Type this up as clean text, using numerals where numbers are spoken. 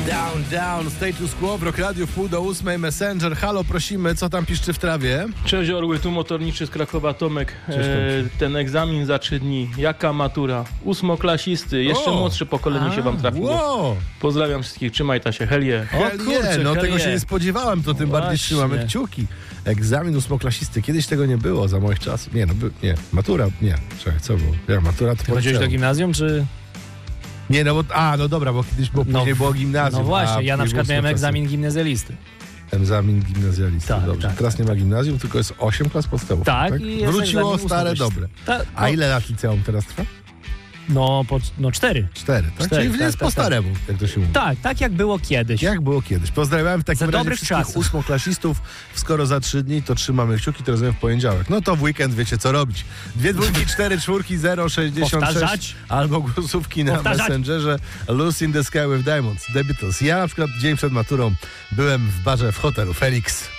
Down, Status Quo w Rock Radio, 7:30, Messenger. Halo, prosimy, co tam piszczy w trawie? Cześć Orły, tu motorniczy z Krakowa Tomek. Ten egzamin za 3 dni. Jaka matura? 8-klasisty, jeszcze młodsze pokolenie się wam trafiło. Wow. Pozdrawiam wszystkich, trzymaj ta się, helie. Tego się nie spodziewałem, to tym bardziej trzymamy kciuki. Egzamin 8-klasisty, kiedyś tego nie było za moich czasów. Matura, czekaj, co było? Matura to chodziłeś do gimnazjum, czy... Nie, bo kiedyś później było gimnazjum. No właśnie, ja na przykład miałem egzamin gimnazjalisty. Egzamin gimnazjalisty, dobrze. Tak. Teraz nie ma gimnazjum, tylko jest 8 klas podstawowych. Tak, tak? i Wróciło stare, dobre. A ile lat liceum teraz trwa? 4. 4, tak? Czyli jest po staremu, jak to się mówi. Tak jak było kiedyś. Pozdrawiam w takim razie wszystkich 8-klasistów. Skoro za 3 dni, to trzymamy kciuki, to rozumiem w poniedziałek. No to w weekend wiecie co robić. 2 dwójki, 4 czwórki, 066 albo głosówki na Messengerze. Lucy in the Sky with Diamonds, The Beatles. Ja na przykład dzień przed maturą byłem w barze w hotelu Felix.